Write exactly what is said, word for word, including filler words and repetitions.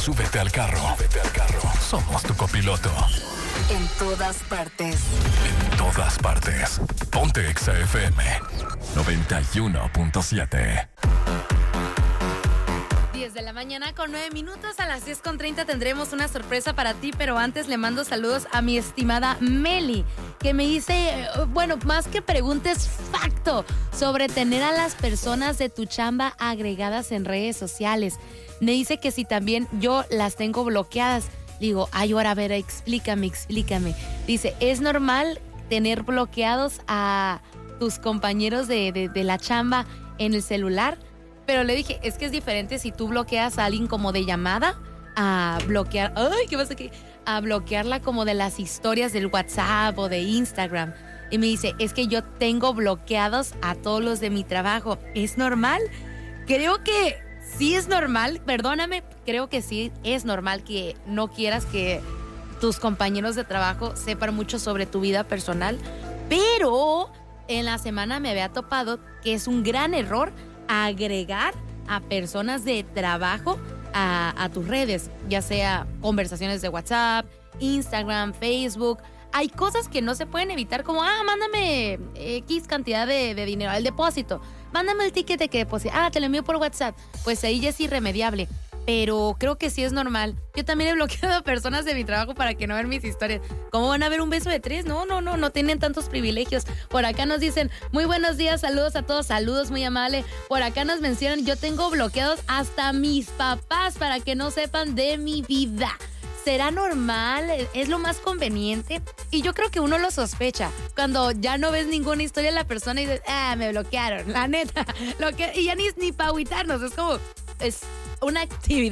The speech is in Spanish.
súbete al carro. Súbete al carro. Somos tu copiloto. En todas partes. En todas partes. Ponte Exa F M noventa y uno punto siete. diez de la mañana con nueve minutos. A las diez con treinta tendremos una sorpresa para ti, pero antes le mando saludos a mi estimada Meli, que me dice, bueno, más que preguntes, facto sobre tener a las personas de tu chamba agregadas en redes sociales. Me dice que si también yo las tengo bloqueadas. Digo, ay, ahora a ver, explícame, explícame. Dice, ¿es normal tener bloqueados a tus compañeros de, de, de la chamba en el celular? Pero le dije, es que es diferente si tú bloqueas a alguien como de llamada a bloquear, ay, ¿qué pasa aquí? A bloquearla como de las historias del WhatsApp o de Instagram. Y me dice, es que yo tengo bloqueados a todos los de mi trabajo. ¿Es normal? Creo que sí es normal, perdóname, creo que sí es normal que no quieras que tus compañeros de trabajo sepan mucho sobre tu vida personal, pero en la semana me había topado que es un gran error agregar a personas de trabajo a, a tus redes, ya sea conversaciones de WhatsApp, Instagram, Facebook. Hay cosas que no se pueden evitar, como, ah, mándame X cantidad de, de dinero, el depósito, mándame el ticket de que deposite, ah, te lo envío por WhatsApp. Pues ahí ya es irremediable, pero creo que sí es normal. Yo también he bloqueado a personas de mi trabajo para que no vean mis historias. ¿Cómo van a ver un beso de tres? No, no, no, no tienen tantos privilegios. Por acá nos dicen, muy buenos días, saludos a todos, saludos, muy amable. Por acá nos mencionan, yo tengo bloqueados hasta mis papás para que no sepan de mi vida. ¿Será normal? ¿Es lo más conveniente? Y yo creo que uno lo sospecha cuando ya no ves ninguna historia de la persona y dices, ah, me bloquearon, la neta. Lo que, y ya ni, ni para agüitarnos, es como, es una actividad